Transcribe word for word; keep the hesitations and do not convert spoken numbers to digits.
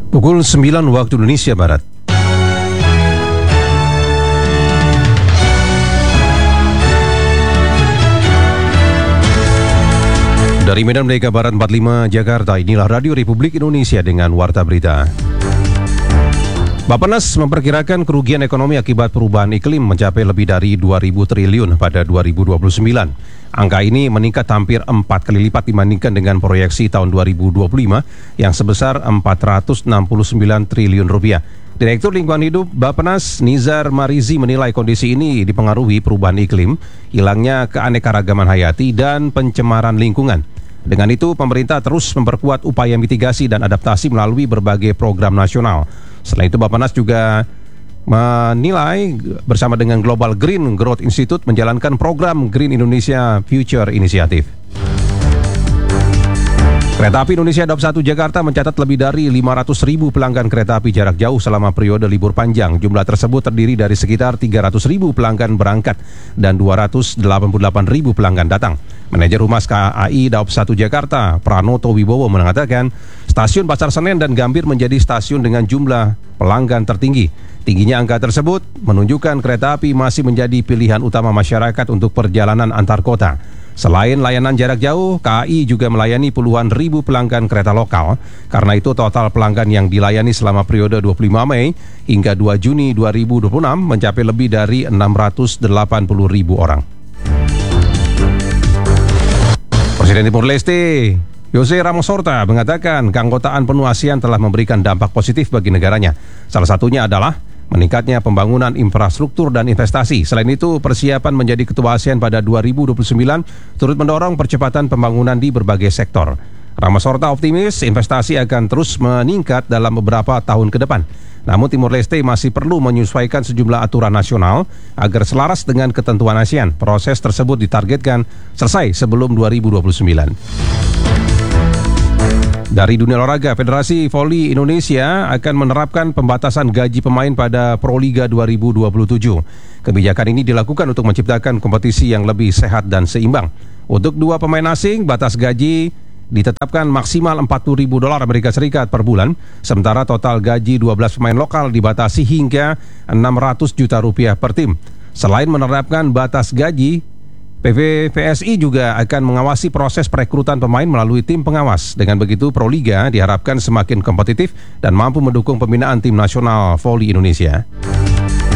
Pukul sembilan waktu Indonesia Barat. Dari Medan Merdeka Barat empat puluh lima Jakarta, inilah Radio Republik Indonesia dengan Warta Berita. Bappenas memperkirakan kerugian ekonomi akibat perubahan iklim mencapai lebih dari dua ribu triliun pada dua ribu dua puluh sembilan. Angka ini meningkat hampir empat kali lipat dibandingkan dengan proyeksi tahun dua ribu dua puluh lima yang sebesar empat ratus enam puluh sembilan triliun rupiah. Direktur Lingkungan Hidup Bappenas Nizar Marizi menilai kondisi ini dipengaruhi perubahan iklim, hilangnya keanekaragaman hayati, dan pencemaran lingkungan. Dengan itu, pemerintah terus memperkuat upaya mitigasi dan adaptasi melalui berbagai program nasional. Selain itu, Bappenas juga menilai bersama dengan Global Green Growth Institute menjalankan program Green Indonesia Future Initiative. Kereta Api Indonesia Daup satu Jakarta mencatat lebih dari lima ratus ribu pelanggan kereta api jarak jauh selama periode libur panjang. Jumlah tersebut terdiri dari sekitar tiga ratus ribu pelanggan berangkat dan dua ratus delapan puluh delapan ribu pelanggan datang. Manajer Humas K A I Daup satu Jakarta, Pranoto Wibowo, mengatakan stasiun Pasar Senen dan Gambir menjadi stasiun dengan jumlah pelanggan tertinggi. Tingginya angka tersebut menunjukkan kereta api masih menjadi pilihan utama masyarakat untuk perjalanan antar kota. Selain layanan jarak jauh, K A I juga melayani puluhan ribu pelanggan kereta lokal. Karena itu total pelanggan yang dilayani selama periode dua puluh lima Mei hingga dua Juni dua ribu dua puluh enam mencapai lebih dari enam ratus delapan puluh ribu orang. Presiden Timur Leste Jose Ramos Horta mengatakan keanggotaan penuh ASEAN telah memberikan dampak positif bagi negaranya. Salah satunya adalah meningkatnya pembangunan infrastruktur dan investasi. Selain itu, persiapan menjadi ketua ASEAN pada dua ribu dua puluh sembilan turut mendorong percepatan pembangunan di berbagai sektor. Ramos Horta optimis investasi akan terus meningkat dalam beberapa tahun ke depan. Namun Timor Leste masih perlu menyesuaikan sejumlah aturan nasional agar selaras dengan ketentuan ASEAN. Proses tersebut ditargetkan selesai sebelum dua ribu dua puluh sembilan. Dari dunia olahraga, Federasi Voli Indonesia akan menerapkan pembatasan gaji pemain pada Proliga dua ribu dua puluh tujuh. Kebijakan ini dilakukan untuk menciptakan kompetisi yang lebih sehat dan seimbang. Untuk dua pemain asing, batas gaji ditetapkan maksimal empat puluh ribu dolar Amerika Serikat per bulan, sementara total gaji dua belas pemain lokal dibatasi hingga enam ratus juta rupiah per tim. Selain menerapkan batas gaji, P V V S I juga akan mengawasi proses perekrutan pemain melalui tim pengawas. Dengan begitu, Proliga diharapkan semakin kompetitif dan mampu mendukung pembinaan tim nasional voli Indonesia.